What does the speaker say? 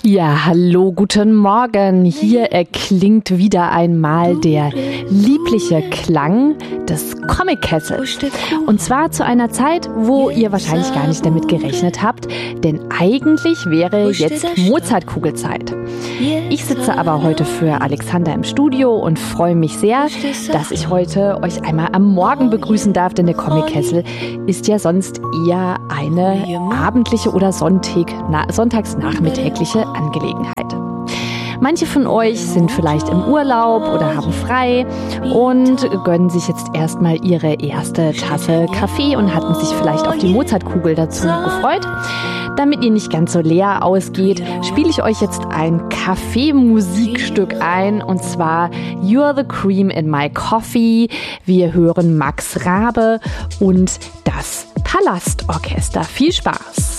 Ja, hallo, guten Morgen. Hier erklingt wieder einmal der liebliche Klang des Comic-Kessels. Und zwar zu einer Zeit, wo ihr wahrscheinlich gar nicht damit gerechnet habt, denn eigentlich wäre jetzt Mozartkugelzeit. Ich sitze aber heute für Alexander im Studio und freue mich sehr, dass ich heute euch einmal am Morgen begrüßen darf, denn der Comic-Kessel ist ja sonst eher eine abendliche oder sonntagsnachmittägliche Angelegenheit. Manche von euch sind vielleicht im Urlaub oder haben frei und gönnen sich jetzt erstmal ihre erste Tasse Kaffee und hatten sich vielleicht auf die Mozartkugel dazu gefreut. Damit ihr nicht ganz so leer ausgeht, spiele ich euch jetzt ein Kaffeemusikstück ein, und zwar You're the Cream in My Coffee. Wir hören Max Rabe und das Palastorchester. Viel Spaß!